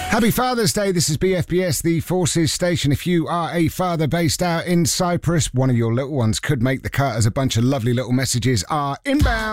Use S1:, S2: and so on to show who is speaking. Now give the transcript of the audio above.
S1: Happy Father's Day. This is BFBS, the Forces Station. If you are a father based out in Cyprus, one of your little ones could make the cut, as a bunch of lovely little messages are inbound.